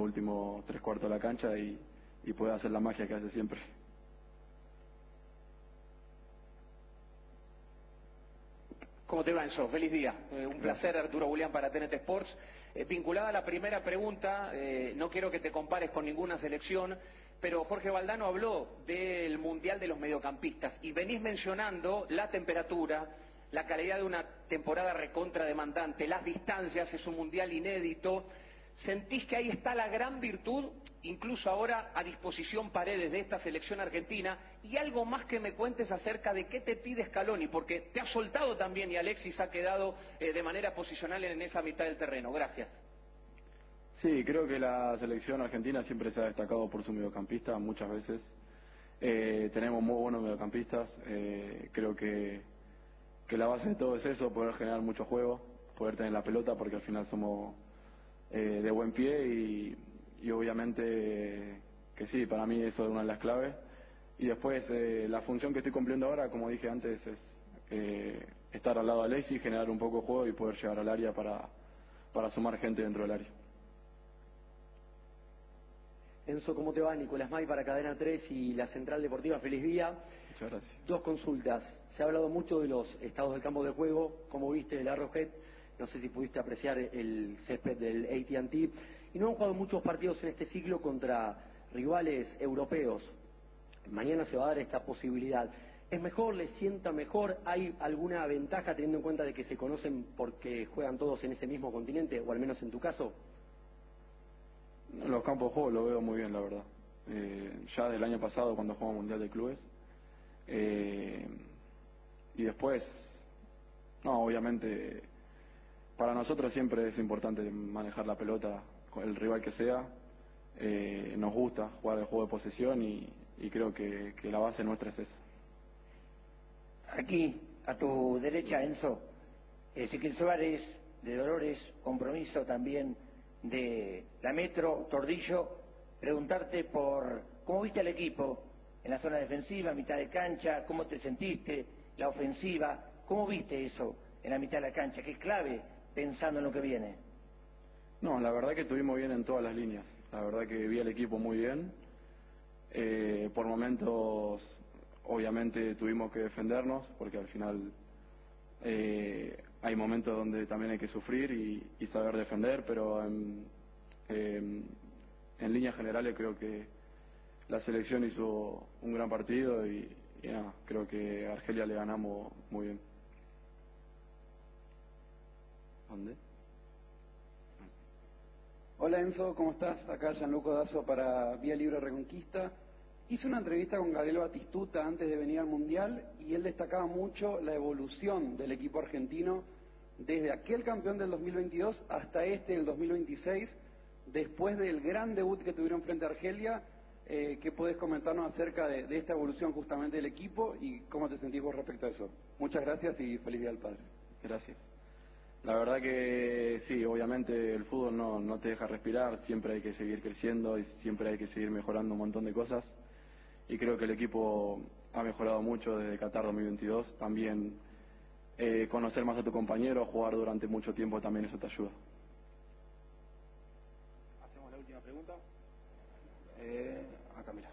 últimos 3/4 de la cancha y pueda hacer la magia que hace siempre. ¿Cómo te va, Enzo? Feliz día. Un placer, Arturo Julián, para TNT Sports. Vinculada a la primera pregunta, no quiero que te compares con ninguna selección, pero Jorge Valdano habló del Mundial de los Mediocampistas y venís mencionando la temperatura, la calidad de una temporada recontra demandante, las distancias, es un Mundial inédito. ¿Sentís que ahí está la gran virtud, incluso ahora a disposición Paredes de esta selección argentina? Y algo más que me cuentes acerca de qué te pide Scaloni, porque te ha soltado también y Alexis ha quedado de manera posicional en esa mitad del terreno. Gracias. Sí, creo que la selección argentina siempre se ha destacado por su mediocampista muchas veces. Tenemos muy buenos mediocampistas. Creo que la base de todo es eso, poder generar mucho juego, poder tener la pelota, porque al final somos de buen pie y obviamente que sí, para mí eso es una de las claves. Y después la función que estoy cumpliendo ahora, como dije antes, es estar al lado de Alexis, generar un poco de juego y poder llegar al área para sumar gente dentro del área. Enzo, ¿cómo te va? Nicolás May para Cadena 3 y la Central Deportiva. Feliz día. Muchas gracias. Dos consultas. Se ha hablado mucho de los estados del campo de juego. ¿Cómo viste el Arrowhead? No sé si pudiste apreciar el césped del AT&T. Y no han jugado muchos partidos en este ciclo contra rivales europeos. Mañana se va a dar esta posibilidad. ¿Es mejor? ¿Les sienta mejor? ¿Hay alguna ventaja teniendo en cuenta de que se conocen porque juegan todos en ese mismo continente? O al menos en tu caso. Los campos de juego lo veo muy bien, la verdad. Ya del año pasado cuando jugamos Mundial de Clubes. Y después, no, obviamente, para nosotros siempre es importante manejar la pelota con el rival que sea. Nos gusta jugar el juego de posesión y creo que la base nuestra es esa. Aquí, a tu derecha, Enzo, Ezequiel Suárez, de Dolores, Compromiso también de la Metro, Tordillo, preguntarte por cómo viste al equipo en la zona defensiva, mitad de cancha, cómo te sentiste, la ofensiva, cómo viste eso en la mitad de la cancha, que es clave pensando en lo que viene. No, la verdad que estuvimos bien en todas las líneas, la verdad que vi al equipo muy bien. Por momentos obviamente tuvimos que defendernos porque al final hay momentos donde también hay que sufrir y saber defender, pero en líneas generales creo que la selección hizo un gran partido y nada, creo que a Argelia le ganamos muy bien. ¿Dónde? Hola Enzo, ¿cómo estás? Acá Gianluca Dazo para Vía Libre Reconquista. Hice una entrevista con Gabriel Batistuta antes de venir al Mundial y él destacaba mucho la evolución del equipo argentino desde aquel campeón del 2022 hasta este del 2026, después del gran debut que tuvieron frente a Argelia. ¿Qué podés comentarnos acerca de esta evolución justamente del equipo y cómo te sentís vos respecto a eso? Muchas gracias y feliz día al padre. Gracias. La verdad que sí, obviamente el fútbol no te deja respirar, siempre hay que seguir creciendo y siempre hay que seguir mejorando un montón de cosas. Y creo que el equipo ha mejorado mucho desde Qatar 2022. También conocer más a tu compañero, jugar durante mucho tiempo, también eso te ayuda. Hacemos la última pregunta. Acá mira.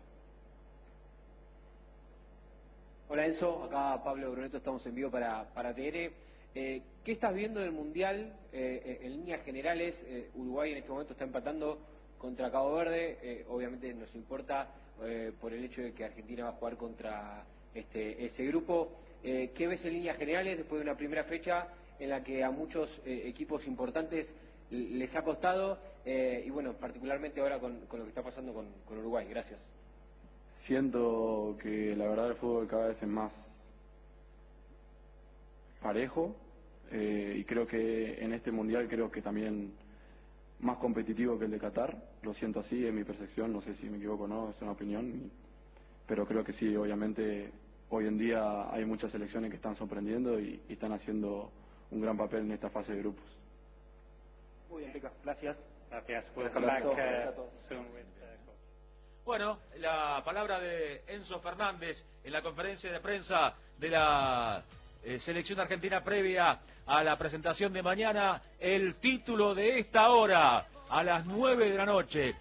Hola Enzo, acá Pablo Bruneto, estamos en vivo para TN. ¿Qué estás viendo del Mundial en líneas generales? Uruguay en este momento está empatando contra Cabo Verde, obviamente nos importa por el hecho de que Argentina va a jugar contra ese grupo. ¿Qué ves en líneas generales después de una primera fecha en la que a muchos equipos importantes les ha costado y bueno, particularmente ahora con lo que está pasando con Uruguay? Gracias. Siento que la verdad el fútbol cada vez es más parejo y creo que en este mundial creo que también más competitivo que el de Qatar. Lo siento así, es mi percepción, no sé si me equivoco o no, es una opinión, pero creo que sí, obviamente hoy en día hay muchas selecciones que están sorprendiendo y están haciendo un gran papel en esta fase de grupos. Muy bien, Rica, gracias. Gracias. We'll come back soon with coach. Bueno, la palabra de Enzo Fernández en la conferencia de prensa de la selección argentina previa a la presentación de mañana, el título de esta hora a las 9 de la noche.